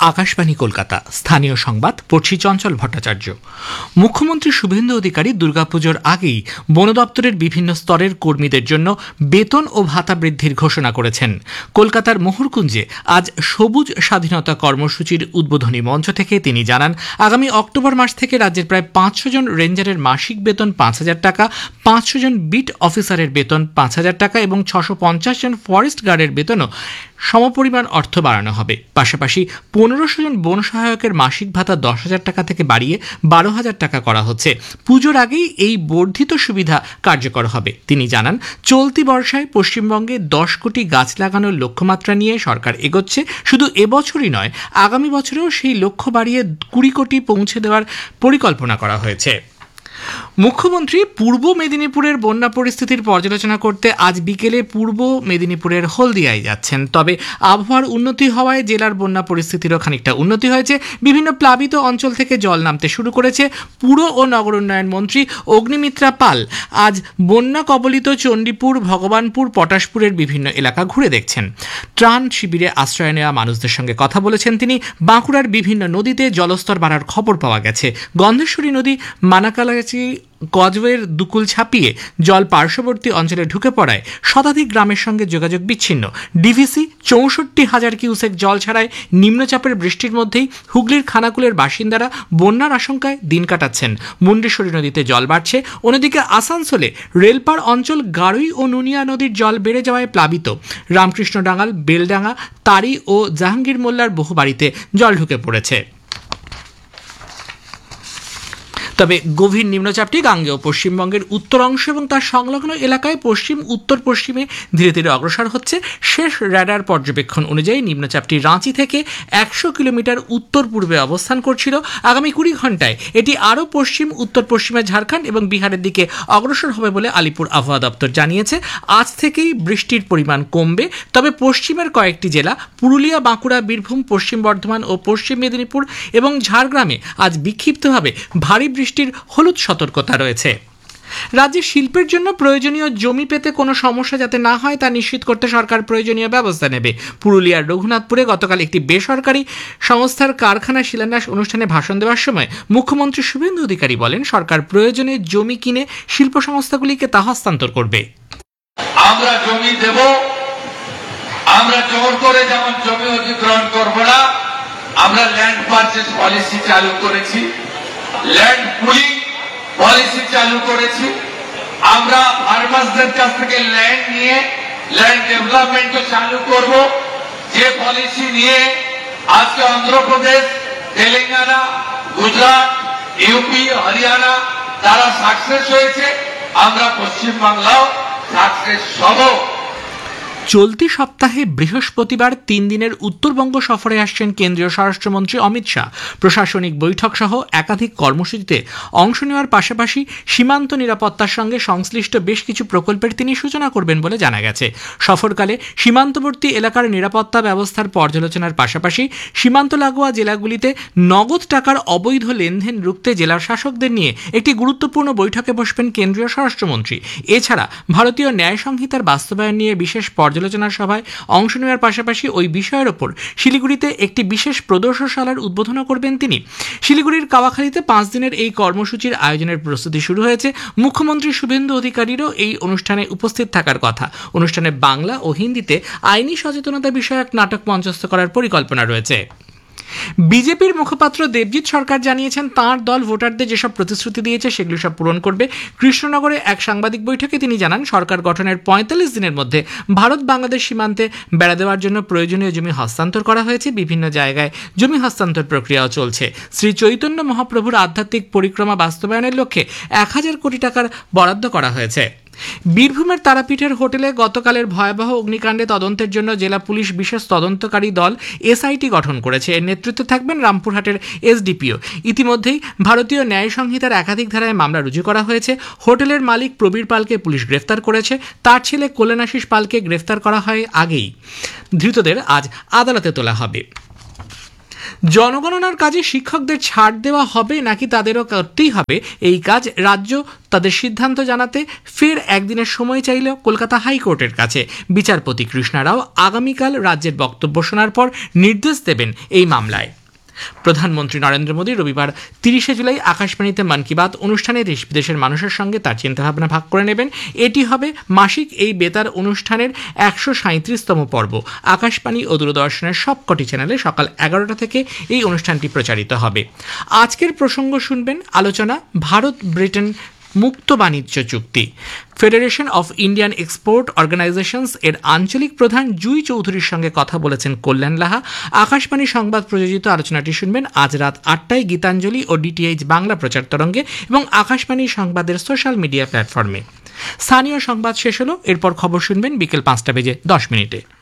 আকাশবাণী কলকাতা। স্থানীয় সংবাদ পড়ছি চঞ্চল ভট্টাচার্য। মুখ্যমন্ত্রী শুভেন্দু অধিকারী দুর্গাপুজোর আগেই বন দপ্তরের বিভিন্ন স্তরের কর্মীদের জন্য বেতন ও ভাতা বৃদ্ধির ঘোষণা করেছেন। কলকাতার মোহরকুঞ্জে আজ সবুজ স্বাধীনতা কর্মসূচির উদ্বোধনী মঞ্চ থেকে তিনি জানান, আগামী অক্টোবর মাস থেকে রাজ্যের প্রায় 500 জন রেঞ্জারের মাসিক বেতন 5,000 টাকা, 500 জন বিট অফিসারের বেতন 5,000 টাকা এবং 650 জন ফরেস্ট গার্ডের বেতনও সমপরিমাণ অর্থ বাড়ানো হবে। পাশাপাশি 1500 জন বন সহায়কের মাসিক ভাতা 10,000 টাকা থেকে বাড়িয়ে 12,000 টাকা করা হচ্ছে। পুজোর আগেই এই বর্ধিত সুবিধা কার্যকর হবে। তিনি জানান, চলতি বর্ষায় পশ্চিমবঙ্গে 10 কোটি গাছ লাগানোর লক্ষ্যমাত্রা নিয়ে সরকার এগোচ্ছে। শুধু এবছরই নয়, আগামী বছরেও সেই লক্ষ্য বাড়িয়ে 20 কোটি পৌঁছে দেওয়ার পরিকল্পনা করা হয়েছে। মুখ্যমন্ত্রী পূর্ব মেদিনীপুরের বন্যা পরিস্থিতির পর্যালোচনা করতে আজ বিকেলে পূর্ব মেদিনীপুরের হলদিয়ায় যাচ্ছেন। তবে আবহাওয়ার উন্নতি হওয়ায় জেলার বন্যা পরিস্থিতিরও খানিকটা উন্নতি হয়েছে। বিভিন্ন প্লাবিত অঞ্চল থেকে জল নামতে শুরু করেছে। পুর ও নগর উন্নয়ন মন্ত্রী অগ্নিমিত্রা পাল আজ বন্যা কবলিত চণ্ডীপুর, ভগবানপুর, পটাশপুরের বিভিন্ন এলাকা ঘুরে দেখছেন। ত্রাণ শিবিরে আশ্রয় নেওয়া মানুষদের সঙ্গে কথা বলেছেন তিনি। বাঁকুড়ার বিভিন্ন নদীতে জলস্তর বাড়ার খবর পাওয়া গেছে। গন্ধেশ্বরী নদী মানাকালাচি গজওয়ের দুকুল ছাপিয়ে জল পার্শ্ববর্তী অঞ্চলে ঢুকে পড়ায় শতাধিক গ্রামের সঙ্গে যোগাযোগ বিচ্ছিন্ন। ডিভিসি 64,000 কিউসেক জল ছাড়ায় নিম্নচাপের বৃষ্টির মধ্যেই হুগলির খানাকুলের বাসিন্দারা বন্যার আশঙ্কায় দিন কাটাচ্ছেন। মুন্ডেশ্বরী নদীতে জল বাড়ছে। অন্যদিকে আসানসোলে রেলপার অঞ্চল গাড়ুই ও নুনিয়া নদীর জল বেড়ে যাওয়ায় প্লাবিত। রামকৃষ্ণডাঙ্গাল, বেলডাঙ্গা, তারি ও জাহাঙ্গীর মোল্লার বহু বাড়িতে জল ঢুকে পড়েছে। তবে গভীর নিম্নচাপটি গাঙ্গেয় পশ্চিমবঙ্গের উত্তর অংশ এবং তার সংলগ্ন এলাকায় পশ্চিম উত্তর পশ্চিমে ধীরে ধীরে অগ্রসর হচ্ছে। শেষ র্যাডার পর্যবেক্ষণ অনুযায়ী নিম্নচাপটি রাঁচি থেকে 100 কিলোমিটার উত্তর পূর্বে অবস্থান করছিল। আগামী 20 ঘন্টায় এটি আরও পশ্চিম উত্তর পশ্চিমে ঝাড়খণ্ড এবং বিহারের দিকে অগ্রসর হবে বলে আলিপুর আবহাওয়া দপ্তর জানিয়েছে। আজ থেকেই বৃষ্টির পরিমাণ কমবে। তবে পশ্চিমের কয়েকটি জেলা পুরুলিয়া, বাঁকুড়া, বীরভূম, পশ্চিম বর্ধমান ও পশ্চিম মেদিনীপুর এবং ঝাড়গ্রামে আজ বিক্ষিপ্তভাবে ভারী বৃষ্টির হলুদ সতর্কতা রয়েছে। রাজ্যে শিল্পের জন্য প্রয়োজনীয় জমি পেতে কোনো সমস্যা যাতে না হয় তা নিশ্চিত করতে সরকার প্রয়োজনীয় ব্যবস্থা নেবে। পুরুলিয়ার রঘুনাথপুরে গতকাল একটি বেসরকারি সংস্থার কারখানা শিলান্যাস অনুষ্ঠানে ভাষণ দেওয়ার সময় মুখ্যমন্ত্রী শুভেন্দু অধিকারী বলেন, সরকার প্রয়োজনে জমি কিনে শিল্প সংস্থাগুলিকে তা হস্তান্তর করবে। আমরা জমি দেব, আমরা জোর করে যেমন জমি অধিগ্রহণ করব না। আমরা ল্যান্ড পারচেজ পলিসি চালু করেছি, ল্যান্ড পুলিং পলিসি চালু করেছি। আমরা ফার্মার্সদের কাছ থেকে ল্যান্ড নিয়ে ল্যান্ড ডেভেলপমেন্টও চালু করব। যে পলিসি নিয়ে আজকে অন্ধ্রপ্রদেশ, তেলেঙ্গানা, গুজরাট, ইউপি, হরিয়ানা তারা সাকসেস হয়েছে, আমরা পশ্চিমবাংলাও সাকসেস হব। চলতি সপ্তাহে বৃহস্পতিবার 3 দিনের উত্তরবঙ্গ সফরে আসছেন কেন্দ্রীয় স্বরাষ্ট্রমন্ত্রী অমিত শাহ। প্রশাসনিক বৈঠক সহ একাধিক কর্মসূচিতে অংশ নেওয়ার পাশাপাশি সীমান্ত নিরাপত্তার সঙ্গে সংশ্লিষ্ট বেশ কিছু প্রকল্পের তিনি সূচনা করবেন বলে জানা গেছে। সফরকালে সীমান্তবর্তী এলাকার নিরাপত্তা ব্যবস্থার পর্যালোচনার পাশাপাশি সীমান্ত লাগোয়া জেলাগুলিতে নগদ টাকার অবৈধ লেনদেন রুখতে জেলার শাসকদের নিয়ে একটি গুরুত্বপূর্ণ বৈঠকে বসবেন কেন্দ্রীয় স্বরাষ্ট্রমন্ত্রী। এছাড়া ভারতীয় ন্যায় সংহিতার বাস্তবায়ন নিয়ে বিশেষ পর্যালোচনার সভায় অংশ নেওয়ার পাশাপাশি ওই বিষয়ের ওপর শিলিগুড়িতে একটি বিশেষ প্রদর্শনশালার উদ্বোধনও করবেন তিনি। শিলিগুড়ির কাওয়াখালীতে 5 দিনের এই কর্মসূচির আয়োজনের প্রস্তুতি শুরু হয়েছে। মুখ্যমন্ত্রী শুভেন্দু অধিকারীরও এই অনুষ্ঠানে উপস্থিত থাকার কথা। অনুষ্ঠানে বাংলা ও হিন্দিতে আইনি সচেতনতা বিষয়ক নাটক মঞ্চস্থ করার পরিকল্পনা রয়েছে। বিজেপির মুখপাত্র দেবজিৎ সরকার জানিয়েছেন, তাঁর দল ভোটারদের যেসব প্রতিশ্রুতি দিয়েছে সেগুলো সব পূরণ করবে। কৃষ্ণনগরে এক সাংবাদিক বৈঠকে তিনি জানান, সরকার গঠনের 45 দিনের মধ্যে ভারত বাংলাদেশ সীমান্তে বেড়া দেওয়ার জন্য প্রয়োজনীয় জমি হস্তান্তর করা হয়েছে। বিভিন্ন জায়গায় জমি হস্তান্তর প্রক্রিয়াও চলছে। শ্রী চৈতন্য মহাপ্রভুর আধ্যাত্মিক পরিক্রমা বাস্তবায়নের লক্ষ্যে 1000 কোটি টাকার বরাদ্দ করা হয়েছে। বীরভূমের তারাপীঠের হোটেলে গতকালের ভয়াবহ অগ্নিকাণ্ডে তদন্তের জন্য জেলা পুলিশ বিশেষ তদন্তকারী দল এসআইটি গঠন করেছে। এর নেতৃত্বে থাকবেন রামপুরহাটের এসডিপিও। ইতিমধ্যেই ভারতীয় ন্যায় সংহিতার একাধিক ধারায় মামলা রুজু করা হয়েছে। হোটেলের মালিক প্রবীর পালকে পুলিশ গ্রেফতার করেছে। তার ছেলে কল্যাণাশিস পালকে গ্রেফতার করা হয় আগেই। ধৃতদের আজ আদালতে তোলা হবে। জনগণনার কাজে শিক্ষকদের ছাড় দেওয়া হবে নাকি তাদেরও করতেই হবে, এই কাজ রাজ্য তাদের সিদ্ধান্ত জানাতে ফের একদিনের সময় চাইল কলকাতা হাইকোর্টের কাছে। বিচারপতি কৃষ্ণা রাও আগামীকাল রাজ্যের বক্তব্য শোনার পর নির্দেশ দেবেন এই মামলায়। প্রধানমন্ত্রী নরেন্দ্র মোদী রবিবার 30শে জুলাই আকাশবাণীতে মন কি বাত অনুষ্ঠানে দেশ বিদেশের মানুষের সঙ্গে তার চিন্তাভাবনা ভাগ করে নেবেন। এটি হবে মাসিক এই বেতার অনুষ্ঠানের 137তম পর্ব। আকাশবাণী ও দূরদর্শনের সবকটি চ্যানেলে সকাল 11টা থেকে এই অনুষ্ঠানটি প্রচারিত হবে। আজকের প্রসঙ্গ শুনবেন আলোচনা ভারত ব্রিটেন মুক্ত বাণিজ্য চুক্তি। Federation of Indian export organisations এর আঞ্চলিক প্রধান জুই চৌধুরীর সঙ্গে কথা বলেছেন কল্যাণ লাহা। আকাশবাণী সংবাদ প্রযোজিত আলোচনাটি শুনবেন আজ রাত 8টায় গীতাঞ্জলি ও ডিটিএইচ বাংলা প্রচার তরঙ্গে এবং আকাশবাণী সংবাদের সোশ্যাল মিডিয়া প্ল্যাটফর্মে। স্থানীয় সংবাদ শেষ হলো, এরপর খবর শুনবেন বিকেল 5টা বেজে 10 মিনিটে।